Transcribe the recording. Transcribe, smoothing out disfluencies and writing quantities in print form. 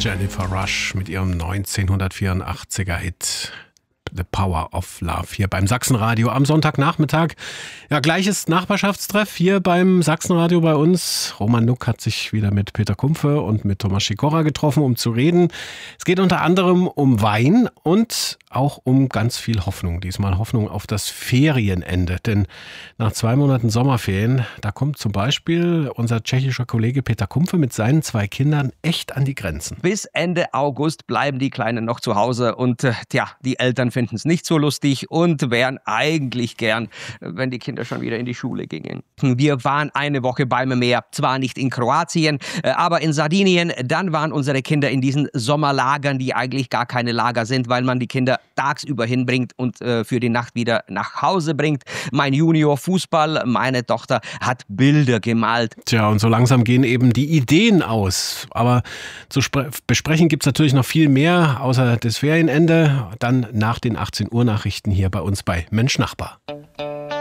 Jennifer Rush mit ihrem 1984er Hit The Power of Love hier beim Sachsenradio am Sonntagnachmittag. Ja, gleiches Nachbarschaftstreff hier beim Sachsenradio bei uns. Roman Nuck hat sich wieder mit Peter Kumpfe und mit Thomas Sikora getroffen, um zu reden. Es geht unter anderem um Wein und auch um ganz viel Hoffnung. Diesmal Hoffnung auf das Ferienende. Denn nach 2 Monaten Sommerferien, da kommt zum Beispiel unser tschechischer Kollege Peter Kumpfe mit seinen 2 Kindern echt an die Grenzen. Bis Ende August bleiben die Kleinen noch zu Hause und die Eltern finden es nicht so lustig und wären eigentlich gern, wenn die Kinder schon wieder in die Schule gingen. Wir waren eine Woche beim Meer, zwar nicht in Kroatien, aber in Sardinien. Dann waren unsere Kinder in diesen Sommerlagern, die eigentlich gar keine Lager sind, weil man die Kinder tagsüber hinbringt und für die Nacht wieder nach Hause bringt. Mein Junior Fußball, meine Tochter hat Bilder gemalt. Tja, und so langsam gehen eben die Ideen aus. Aber zu besprechen gibt es natürlich noch viel mehr, außer das Ferienende. Dann nach den 18 Uhr Nachrichten hier bei uns bei Mensch Nachbar.